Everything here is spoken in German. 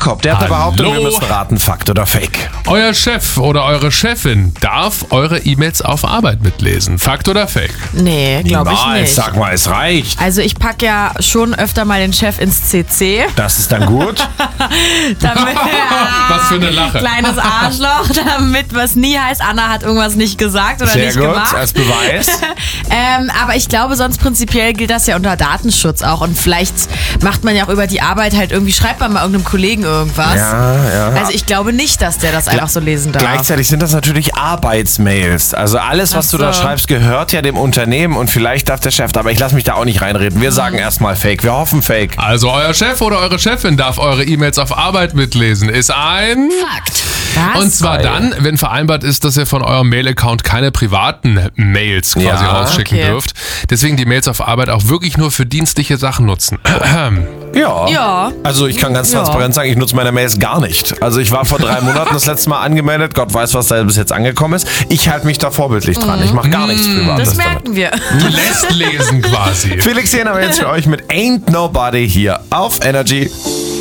Jakob, der hat eine Behauptung, wir müssen raten, Fakt oder Fake. Euer Chef oder eure Chefin darf eure E-Mails auf Arbeit mitlesen. Fakt oder Fake? Nee, glaube ich nicht. Sag mal, es reicht. Also ich packe ja schon öfter mal den Chef ins CC. Das ist dann gut. Damit, Was für eine Lache. Kleines Arschloch, damit was nie heißt, Anna hat irgendwas nicht gesagt oder Sehr nicht gut, gemacht. als Beweis. Aber ich glaube, sonst prinzipiell gilt das ja unter Datenschutz auch. Und vielleicht macht man ja auch über die Arbeit halt irgendwie, schreibt man mal irgendeinem Kollegen irgendwas. Ja. Also ich glaube nicht, dass der das einfach so lesen darf. Gleichzeitig sind das natürlich Arbeitsmails. Also alles, was du da schreibst, gehört ja dem Unternehmen und vielleicht darf der Chef, aber ich lasse mich da auch nicht reinreden. Wir sagen erstmal Fake, wir hoffen Fake. Also euer Chef oder eure Chefin darf eure E-Mails auf Arbeit mitlesen. Ist ein Fakt. Was? Und zwar dann, wenn vereinbart ist, dass ihr von eurem Mail-Account keine privaten Mails quasi rausschicken dürft. Deswegen die Mails auf Arbeit auch wirklich nur für dienstliche Sachen nutzen. Ja. Also ich kann ganz transparent sagen, ich nutze meine Mails gar nicht. Also ich war vor 3 Monaten das letzte Mal angemeldet. Gott weiß, was da bis jetzt angekommen ist. Ich halte mich da vorbildlich dran. Ich mache gar nichts Privates Das damit. merken wir. Lässt lesen quasi. Felix hier aber jetzt für euch mit Ain't Nobody hier auf Energy.